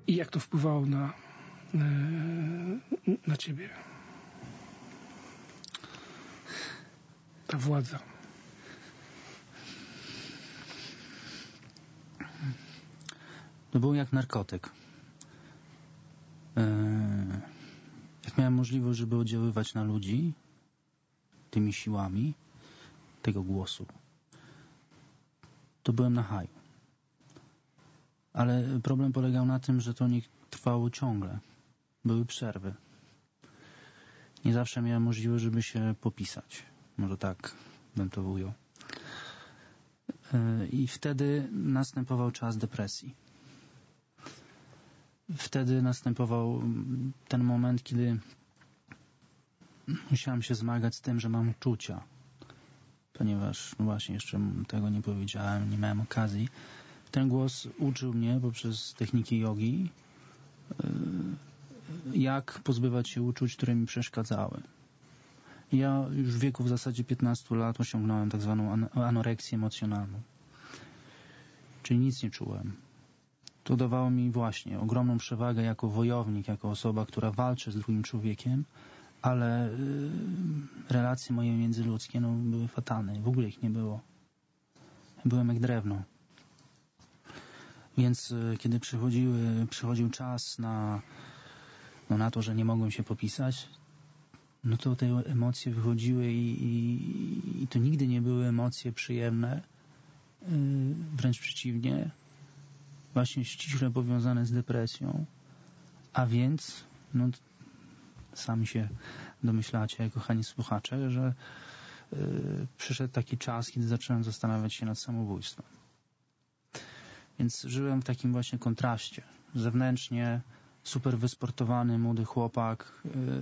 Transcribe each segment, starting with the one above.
I jak to wpływało na ciebie? Ta władza. To był jak narkotyk. Jak miałem możliwość, żeby oddziaływać na ludzi tymi siłami tego głosu, to byłem na haju. Ale problem polegał na tym, że to nie trwało ciągle. Były przerwy. Nie zawsze miałem możliwość, żeby się popisać. Może tak bym to ujął. I wtedy następował czas depresji. Wtedy następował ten moment, kiedy musiałem się zmagać z tym, że mam uczucia. Ponieważ właśnie jeszcze tego nie powiedziałem, nie miałem okazji. Ten głos uczył mnie poprzez techniki jogi, jak pozbywać się uczuć, które mi przeszkadzały. Ja już w wieku w zasadzie 15 lat osiągnąłem tak zwaną anoreksję emocjonalną. Czyli nic nie czułem. To dawało mi właśnie ogromną przewagę jako wojownik, jako osoba, która walczy z drugim człowiekiem, ale relacje moje międzyludzkie były fatalne. W ogóle ich nie było. Byłem jak drewno. Więc kiedy przychodził czas na to, że nie mogłem się popisać, no to te emocje wychodziły i to nigdy nie były emocje przyjemne. Wręcz przeciwnie. Właśnie ściśle powiązane z depresją. A więc, sami się domyślacie, kochani słuchacze, że przyszedł taki czas, kiedy zacząłem zastanawiać się nad samobójstwem. Więc żyłem w takim właśnie kontraście. Zewnętrznie super wysportowany młody chłopak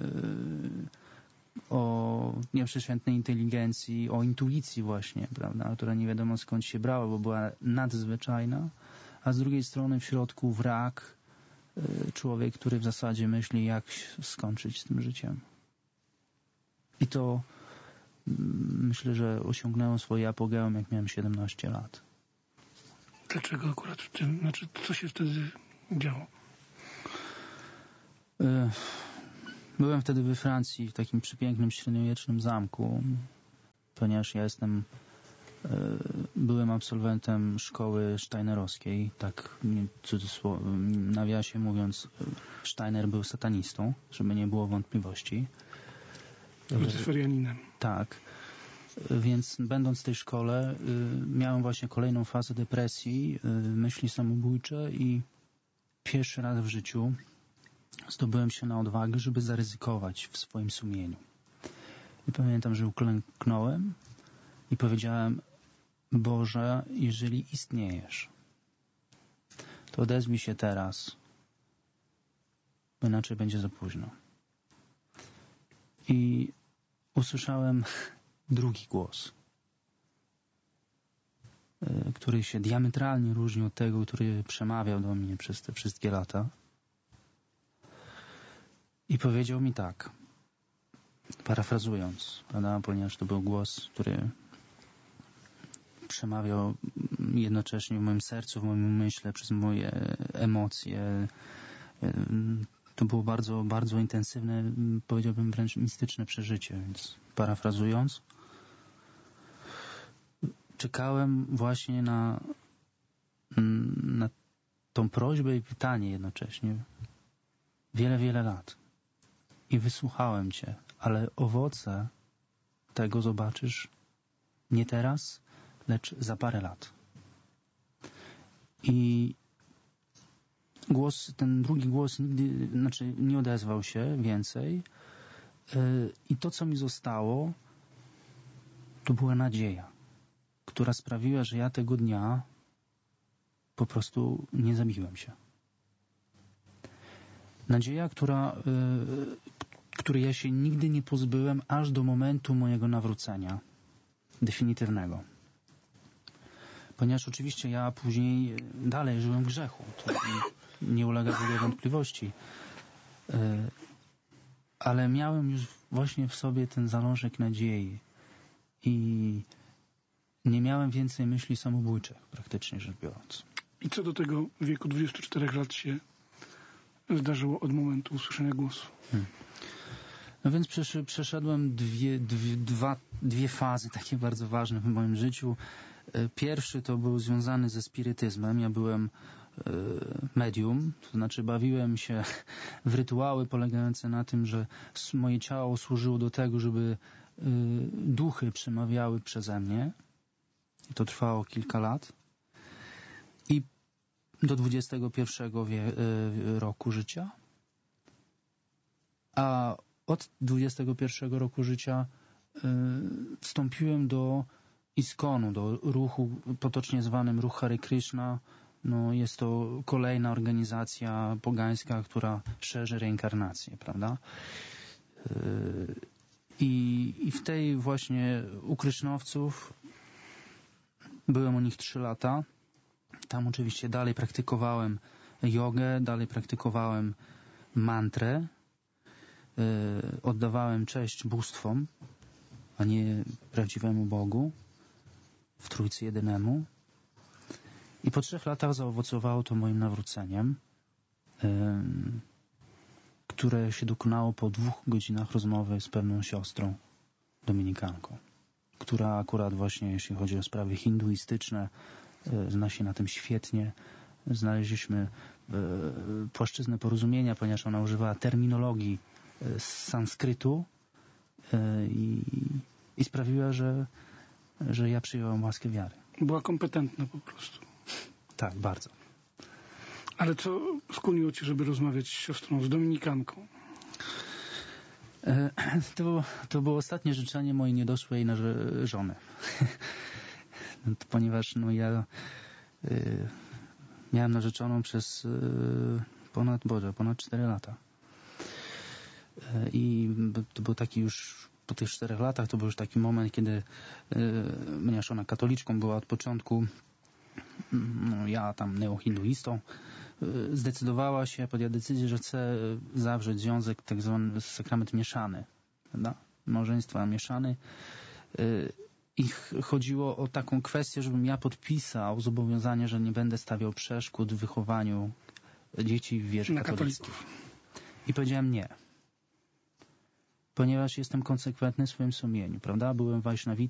o nieprzeciętnej inteligencji, o intuicji właśnie, prawda, która nie wiadomo skąd się brała, bo była nadzwyczajna, a z drugiej strony w środku wrak, człowiek, który w zasadzie myśli, jak skończyć z tym życiem. I to myślę, że osiągnęło swoje apogeum, jak miałem 17 lat. Dlaczego akurat w tym? Znaczy, co się wtedy działo? Byłem wtedy we Francji, w takim przepięknym, średniowiecznym zamku, ponieważ ja byłem absolwentem szkoły steinerowskiej, tak nawiasie mówiąc, Steiner był satanistą, żeby nie było wątpliwości. Lucyferianinem. Tak. Więc będąc w tej szkole miałem właśnie kolejną fazę depresji, myśli samobójcze i pierwszy raz w życiu zdobyłem się na odwagę, żeby zaryzykować w swoim sumieniu. I pamiętam, że uklęknąłem i powiedziałem: Boże, jeżeli istniejesz, to odezwij się teraz, bo inaczej będzie za późno. I usłyszałem drugi głos, który się diametralnie różnił od tego, który przemawiał do mnie przez te wszystkie lata. I powiedział mi tak, parafrazując, prawda, ponieważ to był głos, który przemawiał jednocześnie w moim sercu, w moim umyśle, przez moje emocje. To było bardzo, bardzo intensywne, powiedziałbym wręcz mistyczne przeżycie, więc parafrazując, czekałem właśnie na tą prośbę i pytanie jednocześnie wiele, wiele lat. I wysłuchałem Cię, ale owoce tego zobaczysz nie teraz, lecz za parę lat. I ten drugi głos nigdy, nie odezwał się więcej. I to, co mi zostało, to była nadzieja, która sprawiła, że ja tego dnia po prostu nie zabiłem się. Nadzieja, której ja się nigdy nie pozbyłem aż do momentu mojego nawrócenia definitywnego. Ponieważ oczywiście ja później dalej żyłem w grzechu. To nie ulega w ogóle wątpliwości. Ale miałem już właśnie w sobie ten zalążek nadziei i nie miałem więcej myśli samobójczych, praktycznie rzecz biorąc. I co do tego wieku 24 lat się zdarzyło od momentu usłyszenia głosu? No więc przeszedłem dwie fazy takie bardzo ważne w moim życiu. Pierwszy to był związany ze spirytyzmem. Ja byłem medium, to znaczy bawiłem się w rytuały polegające na tym, że moje ciało służyło do tego, żeby duchy przemawiały przeze mnie. I to trwało kilka lat. I do 21 roku życia. A od 21 roku życia wstąpiłem do ISKCON-u, do ruchu potocznie zwanym Ruch Hare Krishna. No, jest to kolejna organizacja pogańska, która szerzy reinkarnację, prawda? I w tej właśnie u Krysznowców byłem u nich 3 lata. Tam oczywiście dalej praktykowałem jogę, dalej praktykowałem mantrę. Oddawałem cześć bóstwom, a nie prawdziwemu Bogu, w Trójcy Jedynemu. I po 3 latach zaowocowało to moim nawróceniem, które się dokonało po 2 godzinach rozmowy z pewną siostrą dominikanką, która akurat właśnie, jeśli chodzi o sprawy hinduistyczne, zna się na tym świetnie. Znaleźliśmy płaszczyznę porozumienia, ponieważ ona używała terminologii z sanskrytu i sprawiła, że ja przyjąłem łaskę wiary. Była kompetentna po prostu. Tak, bardzo. Ale co skłoniło cię, żeby rozmawiać z siostrą, z dominikanką? To było ostatnie życzenie mojej niedoszłej żony. Ponieważ no, ja miałem narzeczoną przez ponad 4 lata. I to był taki już, po tych 4 latach, to był już taki moment, kiedy ponieważ ona katoliczką była od początku, no, ja tam neohinduistą, zdecydowała się, podjęła decyzję, że chce zawrzeć związek, tak zwany sakrament mieszany, prawda? Małżeństwa mieszany. I chodziło o taką kwestię, żebym ja podpisał zobowiązanie, że nie będę stawiał przeszkód w wychowaniu dzieci w wierze katolickiej. I powiedziałem nie. Ponieważ jestem konsekwentny w swoim sumieniu, prawda? Byłem Wajsznawitą,